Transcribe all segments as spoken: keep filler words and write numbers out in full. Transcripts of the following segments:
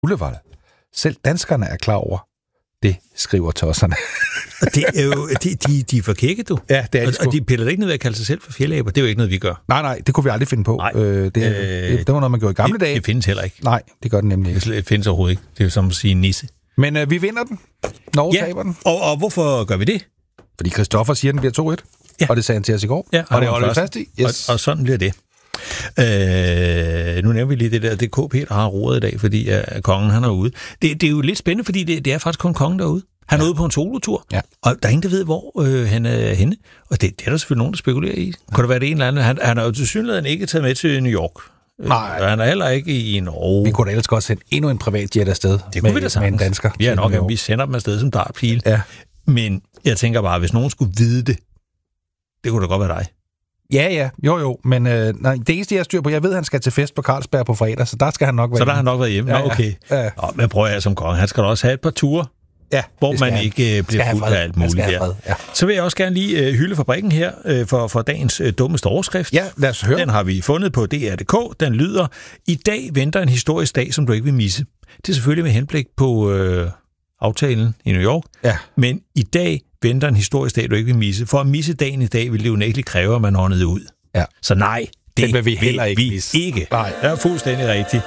Ullevål. Selv danskerne er klar over det, skriver tosserne. Det er jo, de, de, de er for kække, du. Ja, det er de og, og de piller ikke ned ved at kalde sig selv for fjeldaber. Det er jo ikke noget, vi gør. Nej, nej, det kunne vi aldrig finde på. Nej. Øh, det, øh, det, det var noget, man gjorde i gamle det, dage. Det findes heller ikke. Nej, det gør den nemlig ikke. Det findes overhovedet ikke. Det er jo som at sige nisse. Men øh, vi vinder den. Norge ja, taber den. Og, og hvorfor gør vi det? Fordi Christoffer siger, at den bliver to et. Ja. Og det sagde han til os i går. Ja, og det holder vi fast i. Yes. Og, og sådan bliver det. Øh, nu nævner vi lige det der, det K. Peter har roret i dag, fordi uh, kongen han er ude. Det, det er jo lidt spændende, fordi det, det er faktisk kun kongen, der er ude. Han er ja. ude på en solotur, ja. Og der er ingen, der ved, hvor øh, han er henne. Og det, det er der selvfølgelig nogen, der spekulerer i. Ja. Kunne det være det en eller anden? Han, han har jo til synligheden ikke taget med til New York. Nej. Øh, han er heller ikke i Norge. Vi kunne da ellers godt sende endnu en privatjet afsted. Det kunne vi da sagtens. Med en dansker. Ja, nok, at vi sender dem afsted som dartpil. Ja. Men jeg tænker bare, hvis nogen skulle vide det, det kunne da godt være dig. Ja, ja, jo, jo, men øh, nej, det eneste, jeg styr på, jeg ved, at han skal til fest på Carlsberg på fredag, så der skal han nok være Så der har han nok været hjemme? Ja, ja. Okay. Ja. Nå, men prøv at som konge, han skal da også have et par ture, ja, hvor man han. ikke øh, bliver fuldt af alt muligt her. Ja. Så vil jeg også gerne lige øh, hylde fabrikken her øh, for, for dagens øh, dummeste overskrift. Ja, lad os høre. Den har vi fundet på D R punktum D K. Den lyder: I dag venter en historisk dag, som du ikke vil misse. Det er selvfølgelig med henblik på øh, aftalen i New York, ja. Men i dag venter en historisk dag, du ikke vil misse. For at misse dagen i dag, vil det jo nægteligt kræve, at man åndede ud. Ja. Så nej, det vil vi heller ikke. Vi ikke. Nej. Det er fuldstændig rigtigt.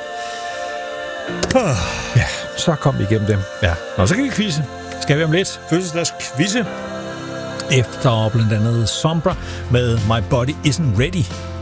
Ja, så kom vi igennem dem. Ja. Nå, så kan vi quizze. Skal vi om lidt fødselsdagskvizze? Efter blandt andet Sombra med My Body Isn't Ready.